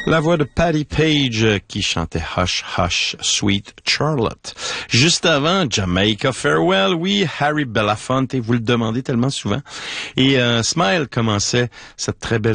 La voix de Patti Page qui chantait Hush Hush Sweet Charlotte. Juste avant, Jamaica Farewell, oui, Harry Belafonte, vous le demandez tellement souvent. Et Smile commençait cette très belle